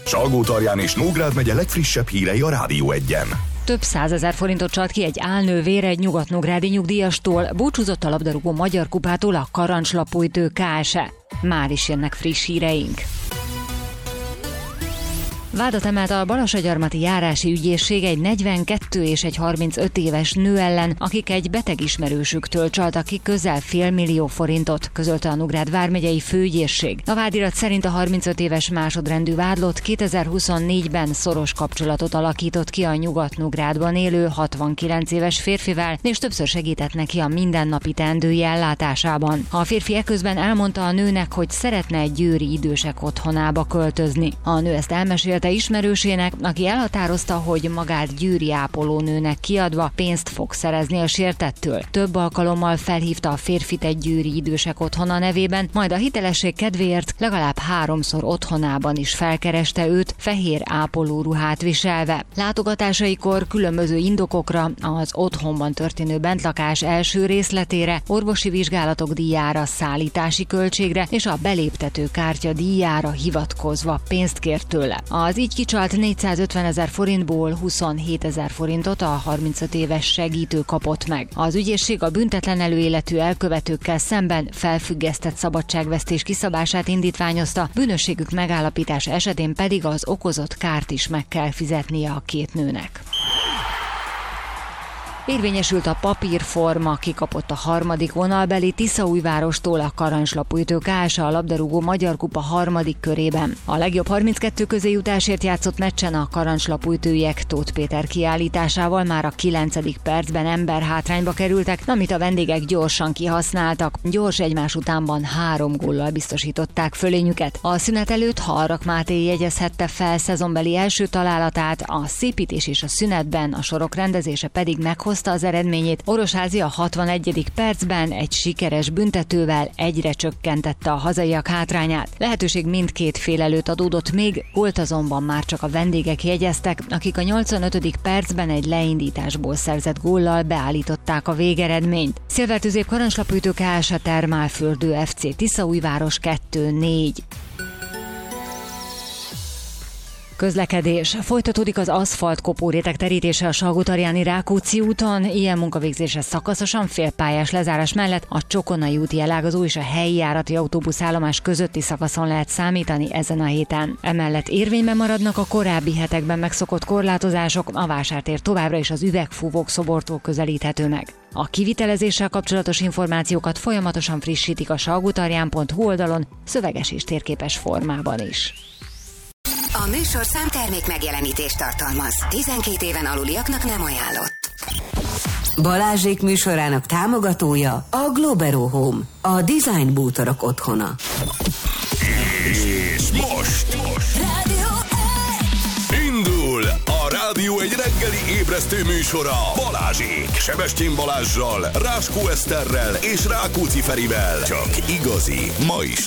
Salgótarján és Nógrád megye legfrissebb hírei a Rádió 1-en. Több 100 000 forintot csalt ki egy álnővér egy nyugatnógrádi nyugdíjastól, búcsúzott a labdarúgó magyar kupától a Karancslapújtő KSE. Már is jönnek friss híreink. Vádat emelt a Balassagyarmati járási ügyészség egy 42 és egy 35 éves nő ellen, akik egy beteg ismerősüktől csaltak ki közel $500 000 forintot, közölte a Nógrád vármegyei főügyészség. A vádirat szerint a 35 éves másodrendű vádlott 2024-ben szoros kapcsolatot alakított ki a Nyugat-Nógrádban élő 69 éves férfivel, és többször segített neki a mindennapi teendői ellátásában. A férfi eközben elmondta a nőnek, hogy szeretne egy győri idősek otthonába költözni. A nő ezt elmesélte ismerősének, aki elhatározta, hogy magát győri ápolónőnek kiadva pénzt fog szerezni a sértettől. Több alkalommal felhívta a férfit egy győri idősek otthona nevében, majd a hitelesség kedvéért legalább 3-szor otthonában is felkereste őt fehér ápolóruhát viselve. Látogatásaikor különböző indokokra, az otthonban történő bentlakás első részletére, orvosi vizsgálatok díjára, szállítási költségre és a beléptető kártya díjára hivatkozva pénzt kért tőle. Az így kicsalt 450 000 forintból 27 000 forintot a 35 éves segítő kapott meg. Az ügyészség a büntetlen előéletű elkövetőkkel szemben felfüggesztett szabadságvesztés kiszabását indítványozta, bűnösségük megállapítása esetén pedig az okozott kárt is meg kell fizetnie a két nőnek. Érvényesült a papírforma, kikapott a harmadik vonalbeli Tiszaújvárostól a Karancslapújtő KSE a labdarúgó Magyar Kupa harmadik körében. A legjobb 32 közé jutásért játszott meccsen a Karancslapújtőiek Tóth Péter kiállításával már a 9. percben emberhátrányba kerültek, amit a vendégek gyorsan kihasználtak. Gyors egymás utánban 3 góllal biztosították fölényüket. A szünet előtt Harrak Máté jegyezhette fel szezonbeli első találatát, a szépítés és a szünetben, a sorok rendezése pedig meghozta az eredményét. Orosházi a 61. percben egy sikeres büntetővel egyre csökkentette a hazaiak hátrányát. Lehetőség mindkét fél előtt adódott még, gólt azonban már csak a vendégek jegyeztek, akik a 85. percben egy leindításból szerzett góllal beállították a végeredményt. Szilvártőzép Karancslapújtő KSE Termálfürdő FC Tiszaújváros 2-4. Közlekedés. Folytatódik az aszfalt kopóréteg terítése a Salgótarjáni Rákóczi úton, ilyen munkavégzése szakaszosan félpályás lezárás mellett a Csokonai úti elágazó és a helyi járati autóbuszállomás közötti szakaszon lehet számítani ezen a héten. Emellett érvényben maradnak a korábbi hetekben megszokott korlátozások, a vásártér továbbra is az Üvegfúvók szobortól közelíthető meg. A kivitelezéssel kapcsolatos információkat folyamatosan frissítik a salgótarján.hu oldalon, szöveges és térképes formában is. A műsor számtermék megjelenítést tartalmaz. 12 éven aluliaknak nem ajánlott. Balázsék műsorának támogatója a Globero Home, a design bútorok otthona. És most indul a Rádió egy reggeli ébresztő műsora Balázsék, Sebestyén Balázssal, Ráskó Eszterrel és Rákóczi Ferivel. Csak igazi, ma is